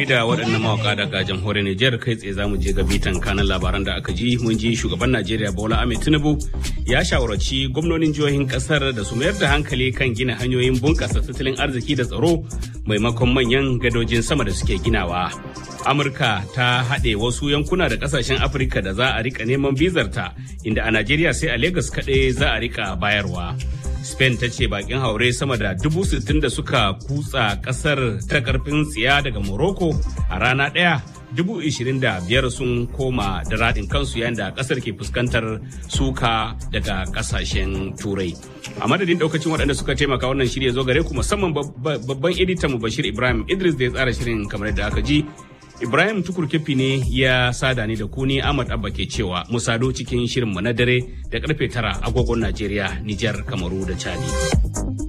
gaida waɗannan mawaka daga jamhuriyar Nijar. Kai tsaye za mu je ga bitan kanan labaran da aka ji. Mun ji shugaban Najeriya Bola Ahmed Tinubu ya shawarci gwamnonin jihohin kasar da su mayar da hankali kan gina hanyoyin bunƙasa tattalin arziki da tsaro maimakon manyan gadojin sama da suke ginawa. Amurka ta haɗe wasu yankuna da ƙasashen Afirka da za a rika neman bizarta, inda a Najeriya sai a Legas kaɗai za a rika bayarwa. Spain ta ce bakin haure sama da 60,000 da suka kutsa kasar ta karfin tsiya daga Morocco a rana ɗaya 25,000 sun koma da raɗin kansu yayin da kasar ke fuskantar suka daga kasashen turai. A madadin daukacin waɗanda suka taimaka wannan shirya zo gare ku, musamman babban editan mu Bashir Ibrahim Idris da ya tsara shirin kamar yadda aka ji. Ibrahim Tukur Kefi ne ya sada ni da ku, ni Ahmad Abba ke cewa mu sado cikin shirin mu na dare da karfe 9 agogon Najeriya, Nijar, Kamaru da Chadi.